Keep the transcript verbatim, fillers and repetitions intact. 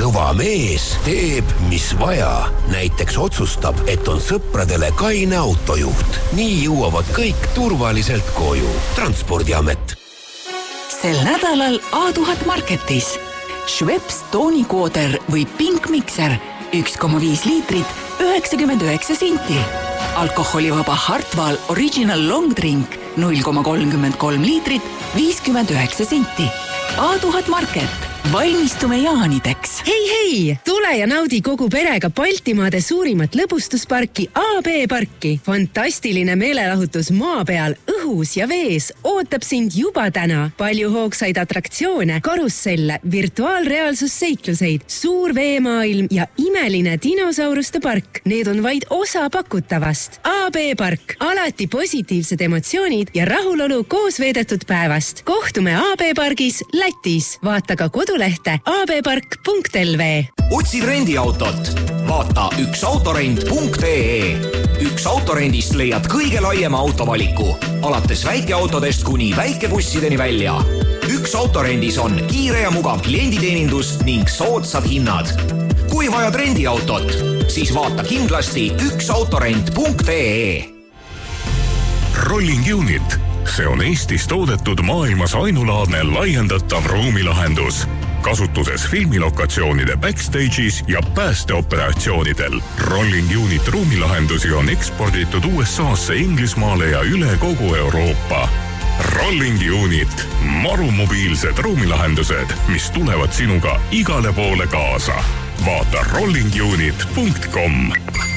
kõva mees teeb, mis vaja. Näiteks otsustab, et on sõpradele kaine autojuht. Nii jõuavad kõik turvaliselt koju. Transpordiamet. Sel nädalal A tuhat Marketis. Schweppes toonikooder või Pink Mixer üks koma viis liitrit üheksakümmend üheksa senti. Alkoholivaba Hartwall Original Long Drink null koma kolmkümmend kolm liitrit viiskümmend üheksa senti. A tuhat Market. Valmistume jaanideks. Hei, hei! Tule ja naudi kogu perega Baltimaade suurimat lõbustusparki A B parki. Fantastiline meelelahutus maa peal, õhus ja vees ootab sind juba täna. Palju hoogsaid atraktsioone, karusselle, virtuaalreaalsusseikluseid, suur veemaailm ja imeline dinosauruste park. Need on vaid osa pakutavast. A B park. Alati positiivsed emotsioonid ja rahulolu koos veedetud päevast. Kohtume A B pargis Lätis. Vaata ka kodu lehte a b park punkt l v. Otsid rendiautot? Vaata üks autorent punkt e e. Üks autorendist leiad kõige laiema autovaliku, alates väikeautodest kuni väikebussideni välja. Üks autorendis on kiire ja mugav klienditeenindus ning soodsad hinnad. Kui vajad rendiautot, siis vaata kindlasti üks autorent punkt e e. Rolling Unit. See on Eestis toodetud maailmas ainulaadne laiendatav ruumilahendus. Kasutuses filmilokatsioonide backstage'is ja päästeoperatsioonidel. Rolling Unit ruumilahendusi on eksporditud U S A-sse, Inglismaale ja üle kogu Euroopa. Rolling Unit. Marumobiilsed ruumilahendused, mis tulevad sinuga igale poole kaasa. Vaata rolling unit punkt com.